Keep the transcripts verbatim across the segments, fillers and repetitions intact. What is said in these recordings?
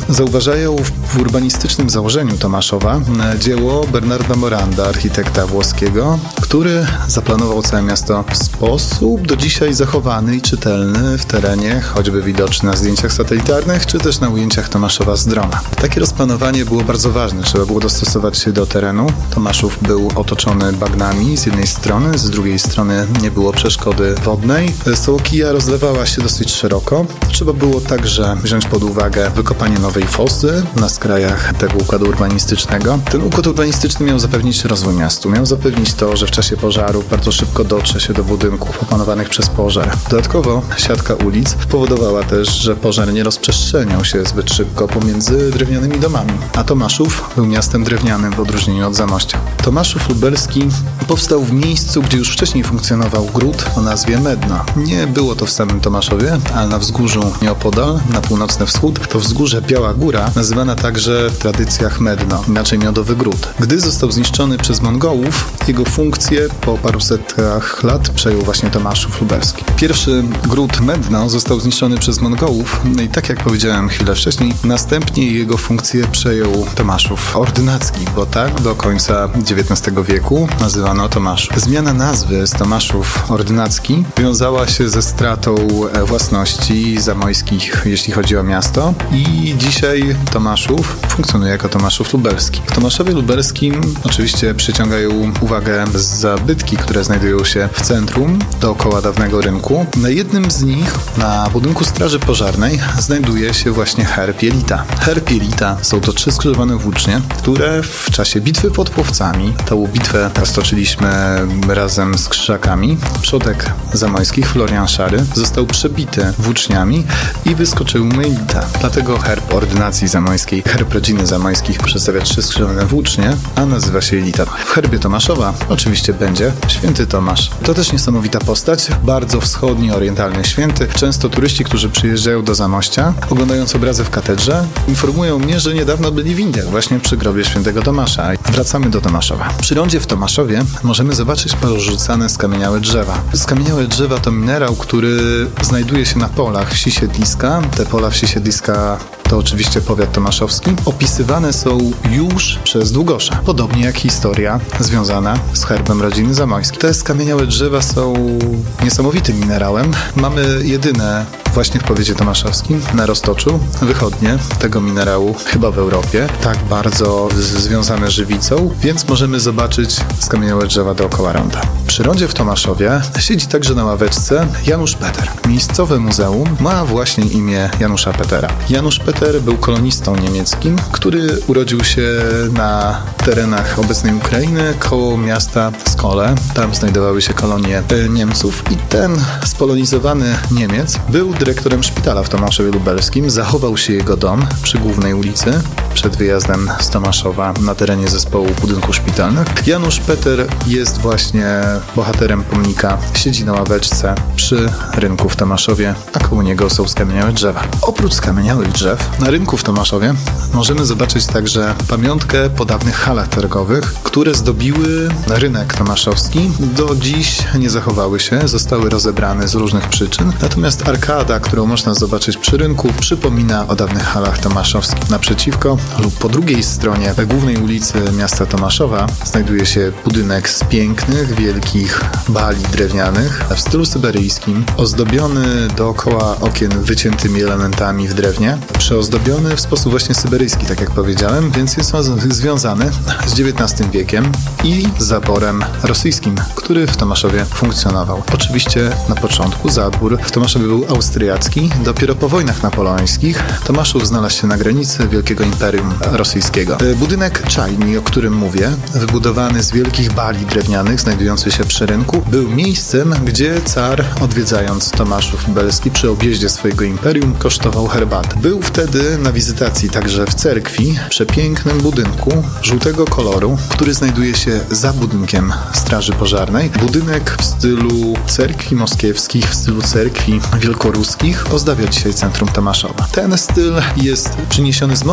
zauważają w urbanistycznym założeniu Tomaszowa dzieło Bernarda Moranda, architekta włoskiego, który zaplanował całe miasto w sposób do dzisiaj zachowany i czytelny w terenie, choćby widoczny na zdjęciach satelitarnych, czy też na ujęciach Tomaszowa z drona. Takie rozplanowanie było bardzo ważne, trzeba było dostosować się do terenu. Tomaszów był otoczony bagnami z jednej strony, z drugiej strony nie było przeszkody wodnej. Sołokija rozlewała się dosyć szeroko. Trzeba było także wziąć pod uwagę wykopanie nowej fosy na skrajach tego układu urbanistycznego. Ten układ urbanistyczny miał zapewnić rozwój miastu, miał zapewnić to, że w czasie pożaru bardzo szybko dotrze się do budynków opanowanych przez pożar. Dodatkowo siatka ulic powodowała też, że pożar nie rozprzestrzeniał się zbyt szybko pomiędzy drewnianymi domami, a Tomaszów był miastem drewnianym w odróżnieniu od Zamościa. Tomaszów Lubelski powstał w miejscu, gdzie już wcześniej funkcjonował gród o nazwie Medno. Nie było to w samym Tomaszowie, ale na wzgórzu nieopodal, na północny wschód, to wzgórze Biała Góra, nazywana także w tradycjach Medno, inaczej Miodowy Gród. Gdy został zniszczony przez Mongołów, jego funkcję po paru setkach lat przejął właśnie Tomaszów Lubelski. Pierwszy gród Medno został zniszczony przez Mongołów i tak jak powiedziałem chwilę wcześniej, następnie jego funkcję przejął Tomaszów Ordynacki, bo tak do końca dziewiętnastego wieku nazywano Tomaszów. Zmiana nazwy z Tomaszów Ordynacki wiązała się ze stratą własności zamojskich, jeśli chodzi o miasto, i dzisiaj Tomaszów funkcjonuje jako Tomaszów Lubelski. W Tomaszowie Lubelskim oczywiście przyciągają uwagę zabytki, które znajdują się w centrum, dookoła dawnego rynku. Na jednym z nich, na budynku Straży Pożarnej, znajduje się właśnie herb Jelita. Herb Jelita są to trzy skrzyżowane włócznie, które w czasie bitwy pod Płowcami, tą bitwę stoczyliśmy razem z krzyżakami, przodek zamojskich, Florian Szary, został przebity włóczniami i wyskoczył mu Jelita. Dlatego herb ordynacji zamojskiej, herb rodziny zamojskich przedstawia trzy skrzyżowane włócznie, a nazywa się Jelita. W herbie Tomaszowa oczywiście będzie święty Tomasz. To też niesamowita postać, bardzo wschodni, orientalny święty. Często turyści, którzy przyjeżdżają do Zamościa, oglądając obrazy w katedrze, informują mnie, że niedawno byli w Indiach, właśnie przy grobie świętego Tomasza. Wracamy do Tomaszowa. Przy rondzie w Tomaszowie możemy zobaczyć porzucane skamieniałe drzewa. Skamieniałe drzewa to minerał, który znajduje się na polach wsi Siedliska. Te pola wsi Siedliska to oczywiście powiat tomaszowski, opisywane są już przez Długosza. Podobnie jak historia związana z herbem rodziny zamojskiej. Te skamieniałe drzewa są niesamowitym minerałem. Mamy jedyne właśnie w powiecie tomaszowskim, na Roztoczu, wychodnie tego minerału chyba w Europie, tak bardzo z- związane żywicą, więc możemy zobaczyć skamieniałe drzewa dookoła ronda. Przy rondzie w Tomaszowie siedzi także na ławeczce Janusz Peter. Miejscowe muzeum ma właśnie imię Janusza Petera. Janusz Peter był kolonistą niemieckim, który urodził się na terenach obecnej Ukrainy koło miasta Skole. Tam znajdowały się kolonie e, Niemców i ten spolonizowany Niemiec był dyrektorem szpitala w Tomaszowie Lubelskim. Zachował się jego dom przy głównej ulicy przed wyjazdem z Tomaszowa na terenie zespołu budynków szpitalnych. Janusz Peter jest właśnie bohaterem pomnika. Siedzi na ławeczce przy rynku w Tomaszowie, a koło niego są skamieniałe drzewa. Oprócz skamieniałych drzew na rynku w Tomaszowie możemy zobaczyć także pamiątkę po dawnych halach targowych, które zdobiły rynek tomaszowski. Do dziś nie zachowały się, zostały rozebrane z różnych przyczyn. Natomiast arkada, którą można zobaczyć przy rynku, przypomina o dawnych halach tomaszowskich. Naprzeciwko lub po drugiej stronie głównej ulicy miasta Tomaszowa znajduje się budynek z pięknych, wielkich bali drewnianych w stylu syberyjskim, ozdobiony dookoła okien wyciętymi elementami w drewnie, przyozdobiony w sposób właśnie syberyjski, tak jak powiedziałem, więc jest on związany z dziewiętnastym wiekiem i z zaborem rosyjskim, który w Tomaszowie funkcjonował. Oczywiście na początku zabór w Tomaszowie był austriacki, dopiero po wojnach napoleońskich Tomaszów znalazł się na granicy Wielkiego Imperium Rosyjskiego. Budynek czajni, o którym mówię, wybudowany z wielkich bali drewnianych, znajdujący się przy rynku, był miejscem, gdzie car, odwiedzając Tomaszów Lubelski przy objeździe swojego imperium, kosztował herbatę. Był wtedy na wizytacji także w cerkwi, przepięknym budynku żółtego koloru, który znajduje się za budynkiem Straży Pożarnej. Budynek w stylu cerkwi moskiewskich, w stylu cerkwi wielkoruskich ozdabia dzisiaj centrum Tomaszowa. Ten styl jest przyniesiony z Moskwy i specjalnie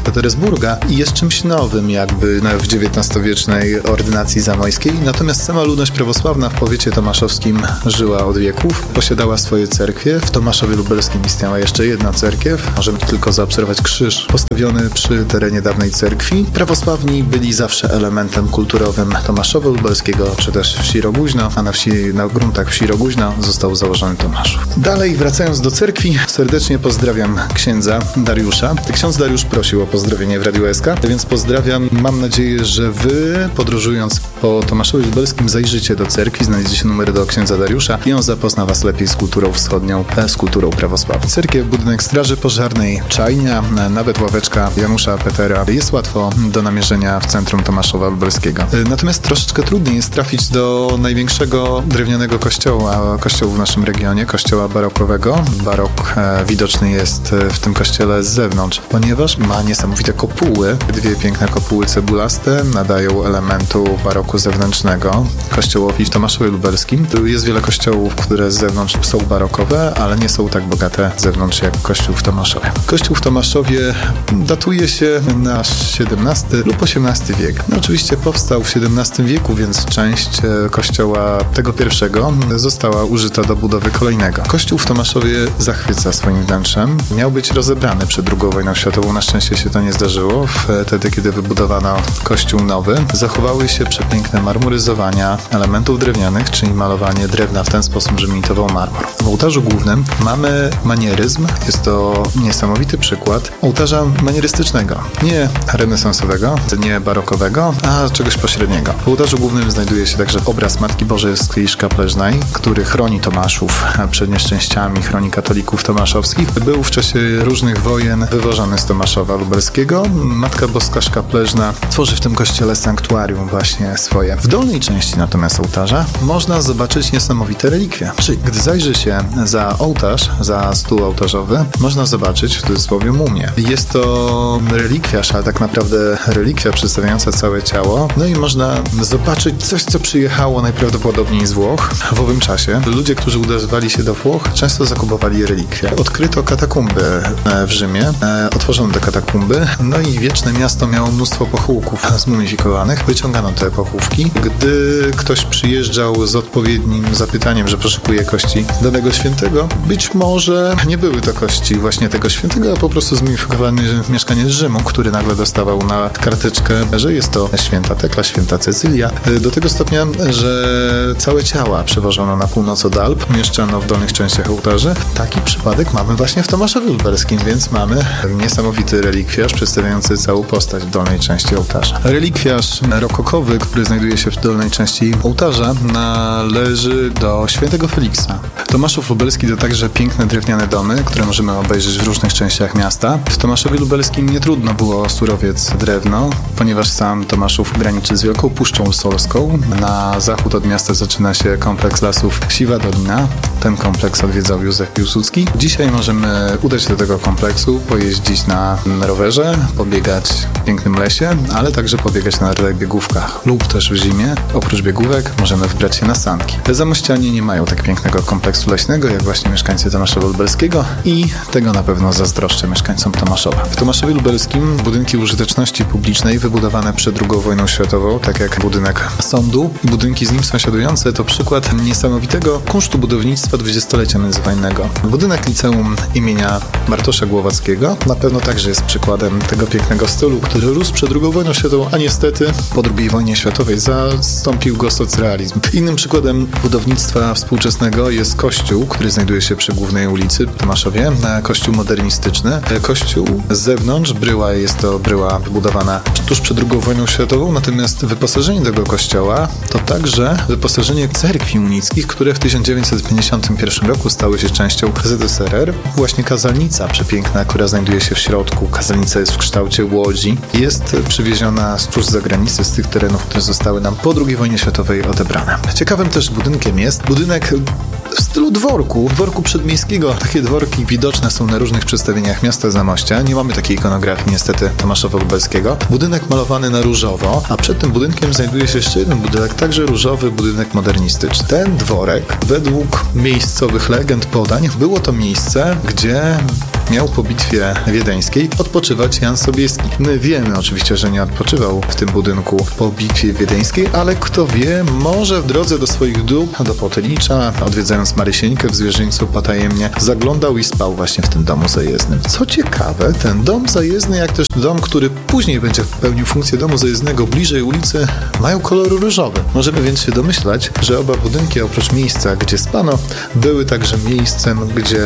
Petersburga i jest czymś nowym jakby w dziewiętnastowiecznej ordynacji zamojskiej. Natomiast sama ludność prawosławna w powiecie tomaszowskim żyła od wieków, posiadała swoje cerkwie. W Tomaszowie Lubelskim istniała jeszcze jedna cerkiew. Możemy tylko zaobserwować krzyż postawiony przy terenie dawnej cerkwi. Prawosławni byli zawsze elementem kulturowym Tomaszowa Lubelskiego, czy też wsi Roguźno, a na wsi, na gruntach wsi Roguźno został założony Tomaszów. Dalej, wracając do cerkwi, serdecznie pozdrawiam księdza Dariusza. Ksiądz Dariusz prosił o pozdrowienie w Radiu S K, więc pozdrawiam. Mam nadzieję, że wy, podróżując po Tomaszowie Lubelskim, zajrzycie do cerkwi, znajdziecie numer do księdza Dariusza i on zapozna was lepiej z kulturą wschodnią, z kulturą prawosławną. Cerkiew, budynek straży pożarnej, czajnia, nawet ławeczka Janusza Petera jest łatwo do namierzenia w centrum Tomaszowa Lubelskiego. Natomiast troszeczkę trudniej jest trafić do największego drewnianego kościoła, kościołu w naszym regionie, kościoła barokowego. Barok e, widoczny jest w tym kościele z zewnątrz, ponieważ ma niesamowite kopuły. Dwie piękne kopuły cebulaste nadają elementu baroku zewnętrznego kościołowi w Tomaszowie Lubelskim. Tu jest wiele kościołów, które z zewnątrz są barokowe, ale nie są tak bogate z zewnątrz jak kościół w Tomaszowie. Kościół w Tomaszowie datuje się na siedemnasty lub osiemnasty wiek. No, oczywiście powstał w siedemnastym wieku, więc część kościoła tego pierwszego została użyta do budowy kolejnego. Kościół w Tomaszowie zachwyca swoim wnętrzem. Miał być rozebrany przed drugą wojną światową. Na szczęście się to nie zdarzyło. Wtedy, kiedy wybudowano kościół nowy, zachowały się przepiękne marmuryzowania elementów drewnianych, czyli malowanie drewna w ten sposób, że imitował marmur. W ołtarzu głównym mamy manieryzm. Jest to niesamowity przykład ołtarza manierystycznego. Nie renesansowego, nie barokowego, a czegoś pośredniego. W ołtarzu głównym znajduje się także obraz Matki Bożej z Krwi Szkapleżnej, który chroni Tomaszów przed nieszczęściami, chroni katolików tomaszowskich. Był w czasie różnych wojen wywożony z Tomaszowa Lubelskiego. Matka Boska Szkapleżna tworzy w tym kościele sanktuarium właśnie swoje. W dolnej części natomiast ołtarza można zobaczyć niesamowite relikwie. Czyli gdy zajrzy się za ołtarz, za stół ołtarzowy, można zobaczyć w cudzysłowie mumię. Jest to relikwiarz, ale tak naprawdę relikwia przedstawiająca całe ciało. No i można zobaczyć coś, co przyjechało najprawdopodobniej z Włoch w owym czasie. Ludzie, którzy udawali się do Włoch, często zakupowali relikwie. Odkryto katakumby w Rzymie, otworzono te katakumby, no i wieczne miasto miało mnóstwo pochówków zmumifikowanych. Wyciągano te pochówki. Gdy ktoś przyjeżdżał z odpowiednim zapytaniem, że poszukuje kości danego świętego, być może nie były to kości właśnie tego świętego, a po prostu zmumifikowany mieszkaniec Rzymu, który nagle dostawał na karteczkę, że jest to święta Tekla, święta Cecylia. Do tego stopnia, że całe ciała przewożono na północ od Alp, umieszczano w dolnych częściach ołtarzy. Taki przypadek mamy właśnie w Tomaszowie Lubelskim, więc mamy niesamowity relikwiarz przedstawiający całą postać w dolnej części ołtarza. Relikwiarz rokokowy, który znajduje się w dolnej części ołtarza, należy do świętego Feliksa. Tomaszów Lubelski to także piękne drewniane domy, które możemy obejrzeć w różnych częściach miasta. W Tomaszowie Lubelskim nie trudno było Surowiec drewno, ponieważ sam Tomaszów graniczy z Wielką Puszczą Solską. Na zachód od miasta zaczyna się kompleks lasów Siwa Dolina. Ten kompleks odwiedzał Józef Piłsudski. Dzisiaj możemy udać się do tego kompleksu, pojeździć na rowerze, pobiegać w pięknym lesie, ale także pobiegać na biegówkach lub też w zimie. Oprócz biegówek możemy wybrać się na sanki. Te zamościanie nie mają tak pięknego kompleksu leśnego, jak właśnie mieszkańcy Tomaszowa Lubelskiego i tego na pewno zazdroszczę mieszkańcom Tomaszowa. W Tomaszowie Lubelskim budynki użyteczności publicznej wybudowane przed drugą wojną światową, tak jak budynek sądu i budynki z nim sąsiadujące, to przykład niesamowitego kunsztu budownictwa dwudziestolecia międzywojennego. Budynek liceum imienia Bartosza Głowackiego na pewno także jest przykładem tego pięknego stylu, który rósł przed drugą wojną światową, a niestety po drugiej wojnie światowej zastąpił go socrealizm. Innym przykładem budownictwa współczesnego jest kościół, który znajduje się przy głównej ulicy w Tomaszowie, kościół modernistyczny. Kościół z zewnątrz, bryła jest to bryła wybudowana tuż przed drugą wojną światową, natomiast wyposażenie tego kościoła to także wyposażenie cerkwi unickich, które w tysiąc dziewięćset pięćdziesiątym pierwszym roku stały się częścią Z S R R. Właśnie kazalnica przepiękna, która znajduje się w środku. Kazalnica jest w kształcie łodzi. Jest przywieziona z tuż z zagranicy, z tych terenów, które zostały nam po drugiej wojnie światowej odebrane. Ciekawym też budynkiem jest budynek w stylu dworku, dworku przedmiejskiego. Takie dworki widoczne są na różnych przedstawieniach miasta Zamościa. Nie mamy takiej ikonografii niestety Tomaszowa Lubelskiego. Budynek malowany na różowo, a przed tym budynkiem znajduje się jeszcze jeden budynek, także różowy budynek modernistyczny. Ten dworek, według miejscowych legend, podań, było to miejsce, gdzie miał po bitwie wiedeńskiej odpoczywać Jan Sobieski. My wiemy oczywiście, że nie odpoczywał w tym budynku po bitwie wiedeńskiej, ale kto wie, może w drodze do swoich dóbr, do Potylicza, odwiedzając Marysieńkę w Zwierzyńcu potajemnie, zaglądał i spał właśnie w tym domu zajezdnym. Co ciekawe, ten dom zajezdny, jak też dom, który później będzie pełnił funkcję domu zajezdnego bliżej ulicy, mają kolor różowy. Możemy więc się domyślać, że oba budynki, oprócz miejsca, gdzie spano, były także miejscem, gdzie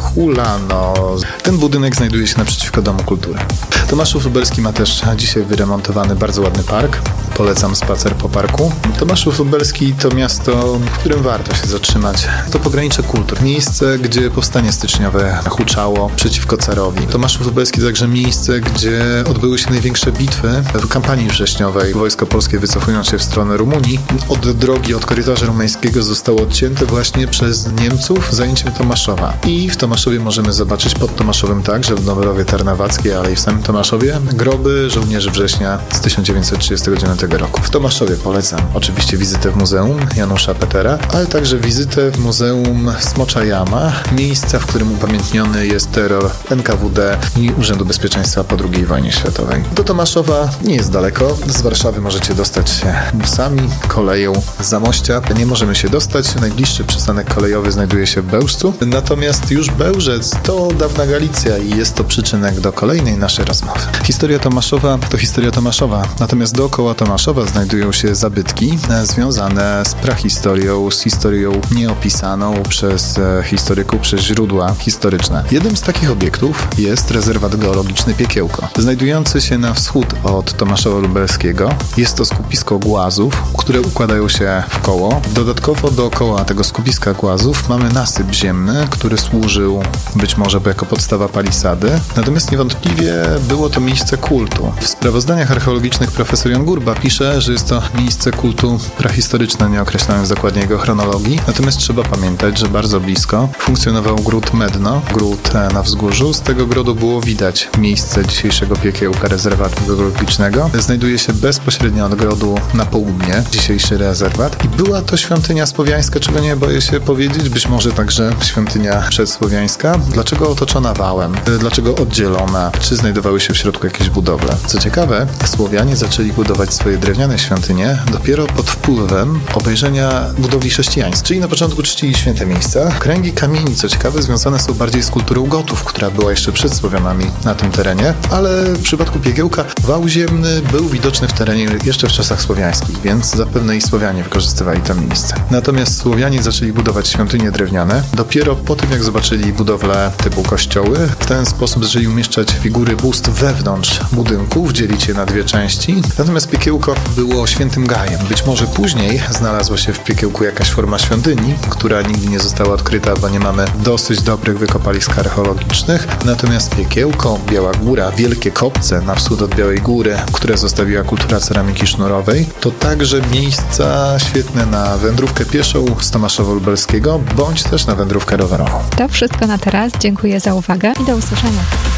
hulano. Ten budynek znajduje się naprzeciwko Domu Kultury. Tomaszów Lubelski ma też dzisiaj wyremontowany bardzo ładny park. Polecam spacer po parku. Tomaszów Lubelski to miasto, w którym warto się zatrzymać. To pogranicze kultur. Miejsce, gdzie powstanie styczniowe huczało przeciwko carowi. Tomaszów Lubelski to także miejsce, gdzie odbyły się największe bitwy w kampanii wrześniowej. Wojsko polskie, wycofując się w stronę Rumunii, od drogi, od korytarza rumuńskiego zostało odcięte właśnie przez Niemców zajęciem Tomaszowa. I w Tomaszowie możemy zobaczyć, pod Tomaszowem także, w Dąbrowie Tarnowackiej, ale i w samym Tomaszowie, groby żołnierzy września z tysiąc dziewięćset trzydziestego dziewiątego roku. W Tomaszowie polecam oczywiście wizytę w Muzeum Janusza Petera, ale także wizytę w Muzeum Smocza Jama, miejsca, w którym upamiętniony jest terror N K W D i Urzędu Bezpieczeństwa po drugiej wojnie światowej. Do Tomaszowa nie jest daleko. Z Warszawy możecie dostać się busami, koleją z Zamościa. Nie możemy się dostać. Najbliższy przystanek kolejowy znajduje się w Bełżcu. Natomiast już Bełżec to dawna Galicja i jest to przyczynek do kolejnej naszej rozmowy. Historia Tomaszowa to historia Tomaszowa. Natomiast dookoła Tomaszowa znajdują się zabytki związane z prahistorią, z historią nieopisaną przez historyków, przez źródła historyczne. Jednym z takich obiektów jest rezerwat geologiczny Piekiełko. Znajdujący się na wschód od Tomaszowa Lubelskiego jest to skupisko głazów, które układają się w koło. Dodatkowo dookoła tego skupiska głazów mamy nasyp ziemny, który służył być może jako podstawa palisady. Natomiast niewątpliwie było to miejsce kultu. W sprawozdaniach archeologicznych profesor Jan Gurba pisze, że jest to miejsce kultu prehistoryczne, nie określając dokładnie jego chronologii. Natomiast trzeba pamiętać, że bardzo blisko funkcjonował gród Medno, gród na wzgórzu. Z tego grodu było widać miejsce dzisiejszego Piekiełka, rezerwatu geologicznego. Znajduje się bezpośrednio od grodu na południe, dzisiejszy rezerwat. I była to świątynia słowiańska, czego nie boję się powiedzieć, być może także świątynia przedsłowiańska. Dlaczego otoczona wałem? Dlaczego oddzielona? Czy znajdowały się w środku jakieś budowle? Co ciekawe, Słowianie zaczęli budować swoje drewniane świątynie dopiero pod wpływem obejrzenia budowli chrześcijańskich, czyli na początku czcili święte miejsca. Kręgi kamieni, co ciekawe, związane są bardziej z kulturą Gotów, która była jeszcze przed Słowianami na tym terenie, ale w przypadku Piekiełka wał ziemny był widoczny w terenie jeszcze w czasach słowiańskich, więc zapewne i Słowianie wykorzystywali to miejsce. Natomiast Słowianie zaczęli budować świątynie drewniane dopiero po tym, jak zobaczyli budowlę typu kościoły. W ten sposób zaczęli umieszczać figury bóstw wewnątrz budynków, dzielić je na dwie części. Natomiast Piekiełko było świętym gajem. Być może później znalazła się w Piekiełku jakaś forma świątyni, która nigdy nie została odkryta, bo nie mamy dosyć dobrych wykopalisk archeologicznych. Natomiast Piekiełko, Biała Góra, wielkie kopce na wschód od Białej Góry, które zostawiła kultura ceramiki sznurowej, to także miejsca świetne na wędrówkę pieszą z Tomaszowa Lubelskiego, bądź też na wędrówkę rowerową. To wszystko na teraz. Dziękuję za uwagę i do usłyszenia.